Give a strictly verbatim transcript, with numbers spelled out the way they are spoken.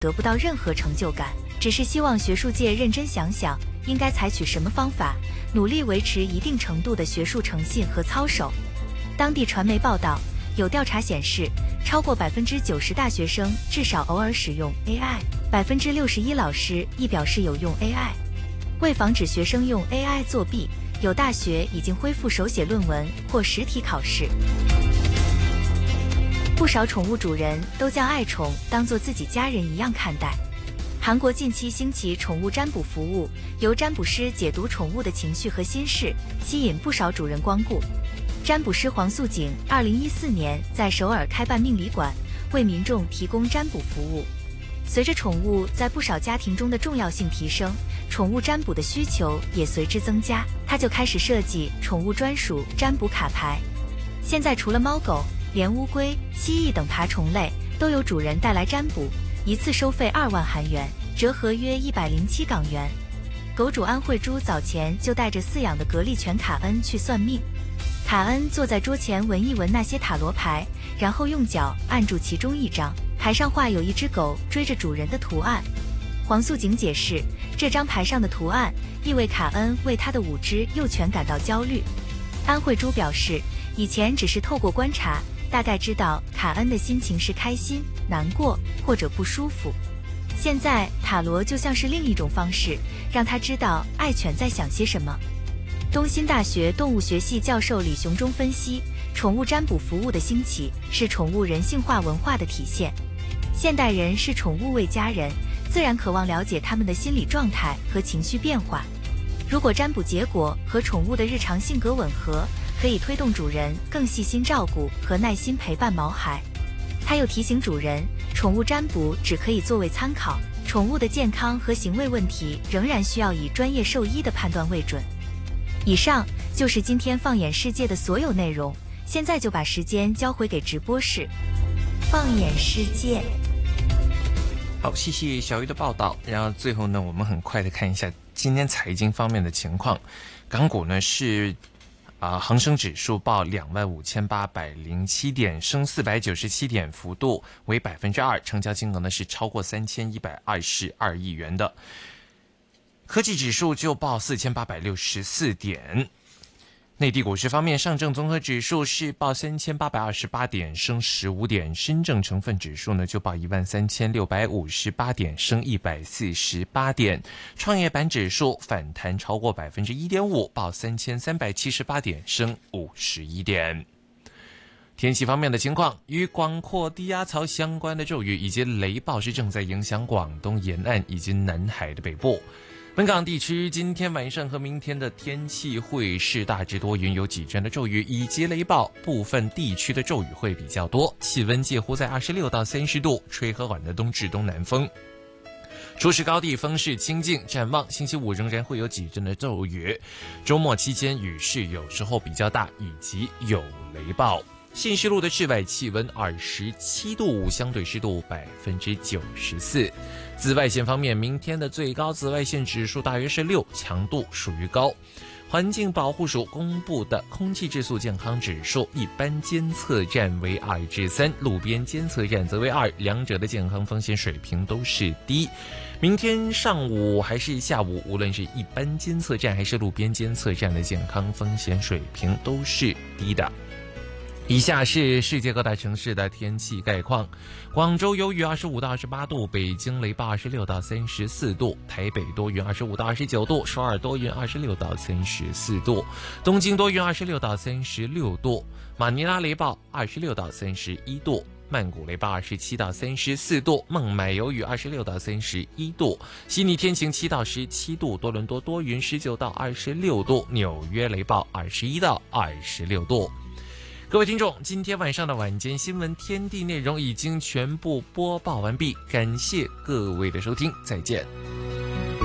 得不到任何成就感，只是希望学术界认真想想，应该采取什么方法，努力维持一定程度的学术诚信和操守。当地传媒报道，有调查显示，超过百分之九十大学生至少偶尔使用 A I， 百分之六十一老师亦表示有用 A I。为防止学生用 A I 作弊，有大学已经恢复手写论文或实体考试。不少宠物主人都将爱宠当作自己家人一样看待。韩国近期兴起宠物占卜服务，由占卜师解读宠物的情绪和心事，吸引不少主人光顾。占卜师黄素景二零一四年在首尔开办命理馆，为民众提供占卜服务。随着宠物在不少家庭中的重要性提升，宠物占卜的需求也随之增加，他就开始设计宠物专属占卜卡牌。现在除了猫狗，连乌龟、蜥蜴等爬虫类都有主人带来占卜，一次收费二万韩元，折合约一百零七港元。狗主安慧珠早前就带着饲养的格力犬卡恩去算命。卡恩坐在桌前闻一闻那些塔罗牌，然后用脚按住其中一张，牌上画有一只狗追着主人的图案。黄素景解释，这张牌上的图案意味卡恩为他的五只幼犬感到焦虑。安慧珠表示，以前只是透过观察，大概知道卡恩的心情是开心、难过或者不舒服。现在塔罗就像是另一种方式，让他知道爱犬在想些什么。东新大学动物学系教授李雄忠分析，宠物占卜服务的兴起是宠物人性化文化的体现。现代人视宠物为家人，自然渴望了解他们的心理状态和情绪变化。如果占卜结果和宠物的日常性格吻合，可以推动主人更细心照顾和耐心陪伴毛孩。他又提醒主人，宠物占卜只可以作为参考，宠物的健康和行为问题仍然需要以专业兽医的判断为准。以上就是今天放眼世界的所有内容，现在就把时间交回给直播室。放眼世界。 好，谢谢小鱼的报道。然后最后呢，我们很快的看一下今天财经方面的情况。港股呢是啊、呃，恒生指数报两万五千八百零七点，升四百九十七点，幅度为百分之二，成交金额呢是超过三千一百二十二亿元的。科技指数就报四千八百六十四点。内地股市方面，上证综合指数是报三千八百二十八点，升十五点；深证成分指数呢就报一万三千六百五十八点，升一百四十八点。创业板指数反弹超过百分之一点五，报三千三百七十八点，升五十一点。天气方面的情况，与广阔低压槽相关的骤雨以及雷暴是正在影响广东沿岸以及南海的北部。本港地区今天晚上和明天的天气会是大致多云，有几阵的骤雨以及雷暴，部分地区的骤雨会比较多，气温介乎在二十六到三十度，吹和缓的东至东南风。初时高地风势清劲，展望星期五仍然会有几阵的骤雨，周末期间雨势有时候比较大，以及有雷暴。信息路的室外气温二十七度，相对湿度百分之九十四。紫外线方面，明天的最高紫外线指数大约是六，强度属于高。环境保护署公布的空气质素健康指数，一般监测站为二至三，路边监测站则为二，两者的健康风险水平都是低。明天上午还是下午，无论是一般监测站还是路边监测站的健康风险水平都是低的。以下是世界各大城市的天气概况：广州有雨二十五到二十八度，北京雷暴二十六到三十四度，台北多云二十五到二十九度，首尔多云二十六到三十四度，东京多云二十六到三十六度，马尼拉雷暴二十六到三十一度，曼谷雷暴二十七到三十四度，孟买有雨二十六到三十一度，悉尼天晴七到十七度，多伦多多云十九到二十六度，纽约雷暴二十一到二十六度。各位听众，今天晚上的晚间新闻天地内容已经全部播报完毕，感谢各位的收听，再见。